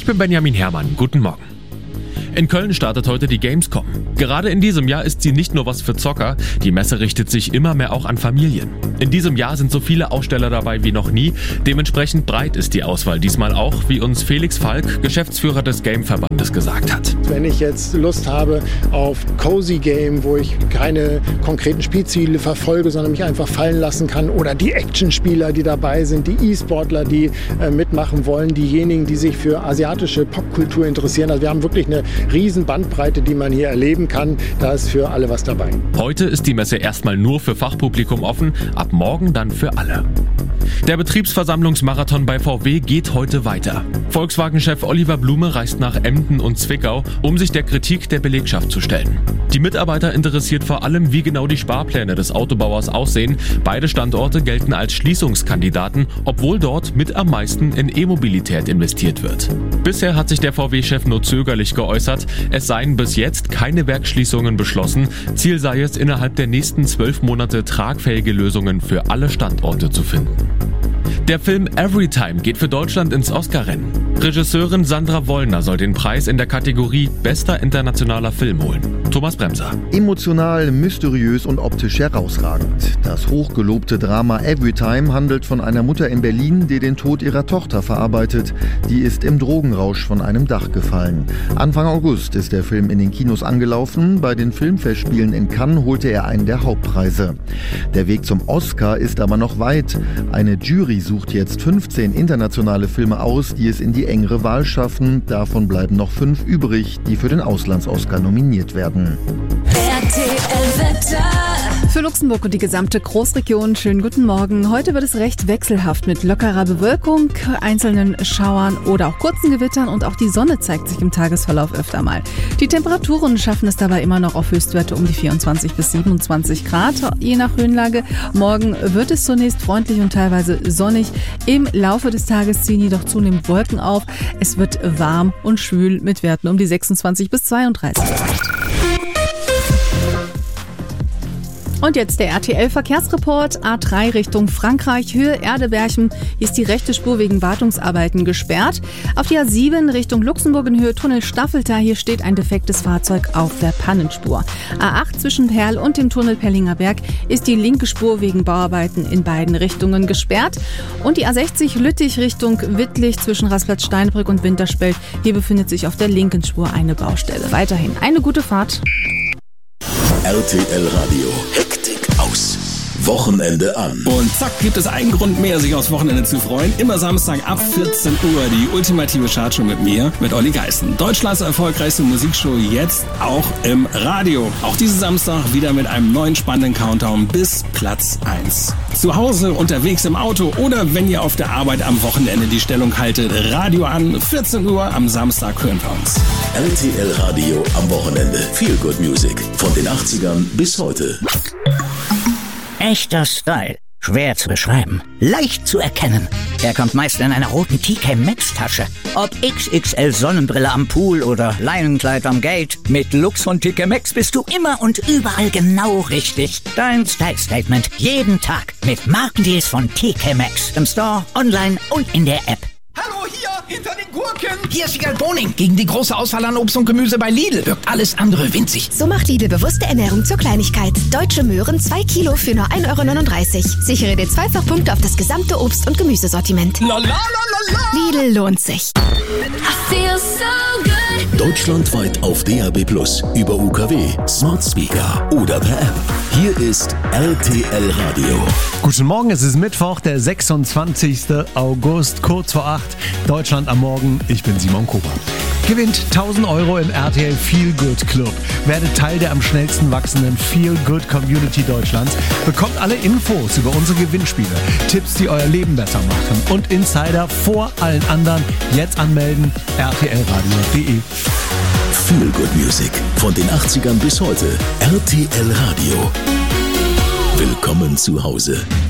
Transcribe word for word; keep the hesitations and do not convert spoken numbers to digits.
bin Benjamin Herrmann. Guten Morgen. In Köln startet heute die Gamescom. Gerade in diesem Jahr ist sie nicht nur was für Zocker, die Messe richtet sich immer mehr auch an Familien. In diesem Jahr sind so viele Aussteller dabei wie noch nie, dementsprechend breit ist die Auswahl diesmal auch, wie uns Felix Falk, Geschäftsführer des Gameverbandes, gesagt hat. Wenn ich jetzt Lust habe auf Cozy Game, wo ich keine konkreten Spielziele verfolge, sondern mich einfach fallen lassen kann, oder die Actionspieler, die dabei sind, die E-Sportler, die äh, mitmachen wollen, diejenigen, die sich für asiatische Popkultur interessieren. Also wir haben wirklich eine riesen Bandbreite, die man hier erleben kann. Da ist für alle was dabei. Heute ist die Messe erstmal nur für Fachpublikum offen, ab morgen dann für alle. Der Betriebsversammlungsmarathon bei V W geht heute weiter. Volkswagen-Chef Oliver Blume reist nach Emden und Zwickau, um sich der Kritik der Belegschaft zu stellen. Die Mitarbeiter interessiert vor allem, wie genau die Sparpläne des Autobauers aussehen. Beide Standorte gelten als Schließungskandidaten, obwohl dort mit am meisten in E-Mobilität investiert wird. Bisher hat sich der V W-Chef nur zögerlich geäußert. Es seien bis jetzt keine Werksschließungen beschlossen. Ziel sei es, innerhalb der nächsten zwölf Monate tragfähige Lösungen für alle Standorte zu finden. Der Film Everytime geht für Deutschland ins Oscar-Rennen. Regisseurin Sandra Wollner soll den Preis in der Kategorie Bester internationaler Film holen. Thomas Bremser. Emotional, mysteriös und optisch herausragend. Das hochgelobte Drama Everytime handelt von einer Mutter in Berlin, die den Tod ihrer Tochter verarbeitet. Die ist im Drogenrausch von einem Dach gefallen. Anfang August ist der Film in den Kinos angelaufen. Bei den Filmfestspielen in Cannes holte er einen der Hauptpreise. Der Weg zum Oscar ist aber noch weit. Eine Jury sucht jetzt fünfzehn internationale Filme aus, die es in die engere Wahl schaffen. Davon bleiben noch fünf übrig, die für den Auslands-Oscar nominiert werden. R T L-Wetter. Für Luxemburg und die gesamte Großregion schönen guten Morgen. Heute wird es recht wechselhaft mit lockerer Bewölkung, einzelnen Schauern oder auch kurzen Gewittern, und auch die Sonne zeigt sich im Tagesverlauf öfter mal. Die Temperaturen schaffen es dabei immer noch auf Höchstwerte um die vierundzwanzig bis siebenundzwanzig Grad, je nach Höhenlage. Morgen wird es zunächst freundlich und teilweise sonnig. Im Laufe des Tages ziehen jedoch zunehmend Wolken auf. Es wird warm und schwül mit Werten um die sechsundzwanzig bis zweiunddreißig. Und jetzt der R T L-Verkehrsreport. A drei Richtung Frankreich, Höhe Erdeberchen. Hier ist die rechte Spur wegen Wartungsarbeiten gesperrt. Auf die A sieben Richtung Luxemburg in Höhe Tunnel Staffelter. Hier steht ein defektes Fahrzeug auf der Pannenspur. A acht zwischen Perl und dem Tunnel Pellinger Berg ist die linke Spur wegen Bauarbeiten in beiden Richtungen gesperrt. Und die A sechzig Lüttich Richtung Wittlich zwischen Rasplatz-Steinbrück und Winterspelt. Hier befindet sich auf der linken Spur eine Baustelle. Weiterhin eine gute Fahrt. R T L Radio. Hektik aus. Wochenende an. Und zack, gibt es einen Grund mehr, sich aufs Wochenende zu freuen. Immer Samstag ab vierzehn Uhr die ultimative Chartshow mit mir, mit Olli Geißen. Deutschlands erfolgreichste Musikshow jetzt auch im Radio. Auch diesen Samstag wieder mit einem neuen spannenden Countdown bis Platz eins. Zu Hause, unterwegs im Auto oder wenn ihr auf der Arbeit am Wochenende die Stellung haltet, Radio an, vierzehn Uhr am Samstag hören wir uns. R T L Radio am Wochenende. Feel Good Music. Von den achtzigern bis heute. Echter Style. Schwer zu beschreiben. Leicht zu erkennen. Er kommt meist in einer roten T K Maxx Tasche. Ob X X L Sonnenbrille am Pool oder Leinenkleid am Gate. Mit Lux von T K Maxx bist du immer und überall genau richtig. Dein Style Statement jeden Tag mit Markendeals von T K Maxx. Im Store, online und in der App. Hallo, hier, hinter den Gurken. Hier ist Wiegald Boning. Gegen die große Auswahl an Obst und Gemüse bei Lidl wirkt alles andere winzig. So macht Lidl bewusste Ernährung zur Kleinigkeit. Deutsche Möhren zwei Kilo für nur ein Euro neununddreißig. Sichere dir Zweifachpunkte auf das gesamte Obst- und Gemüsesortiment. La la la la la. Lidl lohnt sich. I feel so good. Deutschlandweit auf D A B plus, über U K W, Smart Speaker oder per App. Hier ist R T L Radio. Guten Morgen, es ist Mittwoch, der sechsundzwanzigsten August, kurz vor acht. Deutschland am Morgen, ich bin Simon Kober. Gewinnt tausend Euro im R T L Feel Good Club. Werdet Teil der am schnellsten wachsenden Feel Good Community Deutschlands. Bekommt alle Infos über unsere Gewinnspiele, Tipps, die euer Leben besser machen und Insider vor allen anderen. Jetzt anmelden, r t l radio punkt d e. Feel Good Music. Von den achtzigern bis heute. R T L Radio. Willkommen zu Hause.